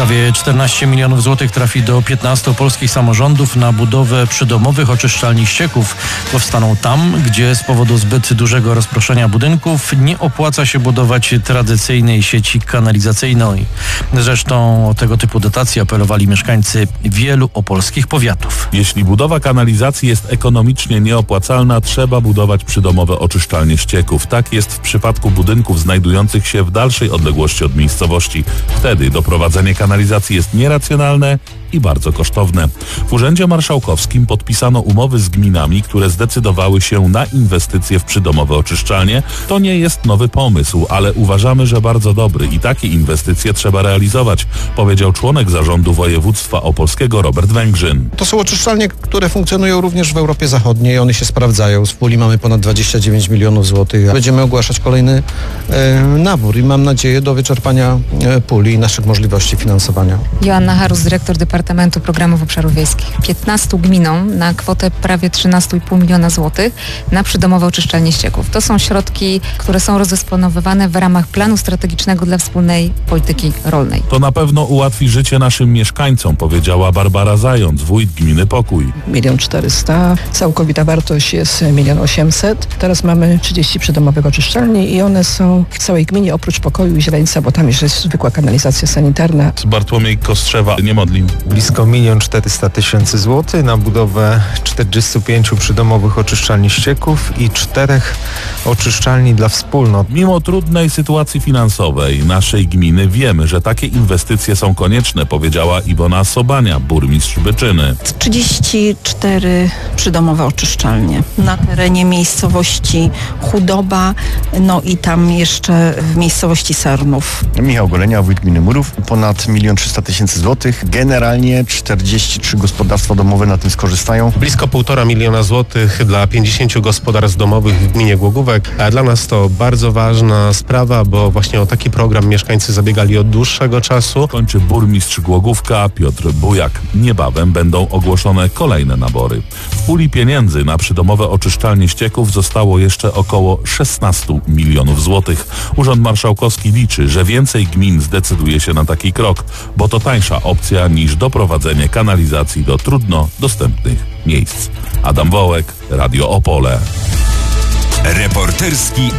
Prawie 14 milionów złotych trafi do 15 polskich samorządów na budowę przydomowych oczyszczalni ścieków. Powstaną tam, gdzie z powodu zbyt dużego rozproszenia budynków nie opłaca się budować tradycyjnej sieci kanalizacyjnej. Zresztą o tego typu dotacje apelowali mieszkańcy wielu opolskich powiatów. Jeśli budowa kanalizacji jest ekonomicznie nieopłacalna, trzeba budować przydomowe oczyszczalnie ścieków. Tak jest w przypadku budynków znajdujących się w dalszej odległości od miejscowości. Wtedy doprowadzenie kanalizacji jest nieracjonalne i bardzo kosztowne. W Urzędzie Marszałkowskim podpisano umowy z gminami, które zdecydowały się na inwestycje w przydomowe oczyszczalnie. To nie jest nowy pomysł, ale uważamy, że bardzo dobry i takie inwestycje trzeba realizować, powiedział członek zarządu województwa opolskiego Robert Węgrzyn. To są oczyszczalnie, które funkcjonują również w Europie Zachodniej. One się sprawdzają. W puli mamy ponad 29 milionów złotych. Będziemy ogłaszać kolejny nabór i mam nadzieję do wyczerpania puli i naszych możliwości finansowania. Joanna Harus, dyrektor Departamentu Programów Obszarów Wiejskich. 15 gminom na kwotę prawie 13,5 miliona złotych na przydomowe oczyszczalnie ścieków. To są środki, które są rozdysponowywane w ramach planu strategicznego dla wspólnej polityki rolnej. To na pewno ułatwi życie naszym mieszkańcom, powiedziała Barbara Zając, wójt gminy Pokój. 1 400 000, całkowita wartość jest 1 800 000. Teraz mamy 30 przydomowych oczyszczalni i one są w całej gminie oprócz Pokoju i Źreńca, bo tam jeszcze jest zwykła kanalizacja sanitarna. Bartłomiej Kostrzewa, Niemodlin. Blisko 1 400 000 złotych na budowę 45 przydomowych oczyszczalni ścieków i 4 oczyszczalni dla wspólnot. Mimo trudnej sytuacji finansowej naszej gminy wiemy, że takie inwestycje są konieczne, powiedziała Iwona Sobania, burmistrz Byczyny. 34 przydomowe oczyszczalnie na terenie miejscowości Chudoba, no i tam jeszcze w miejscowości Sarnów. Michał Golenia, wójt gminy Murów, ponad 1 300 000 złotych. Generalnie 43 gospodarstwa domowe na tym skorzystają. Blisko 1,5 miliona złotych dla 50 gospodarstw domowych w gminie Głogówek. A dla nas to bardzo ważna sprawa, bo właśnie o taki program mieszkańcy zabiegali od dłuższego czasu. Kończy burmistrz Głogówka Piotr Bujak. Niebawem będą ogłoszone kolejne nabory. W puli pieniędzy na przydomowe oczyszczalnie ścieków zostało jeszcze około 16 milionów złotych. Urząd Marszałkowski liczy, że więcej gmin zdecyduje się na taki krok, bo to tańsza opcja niż doprowadzenie kanalizacji do trudno dostępnych miejsc. Adam Wołek, Radio Opole. Reporterski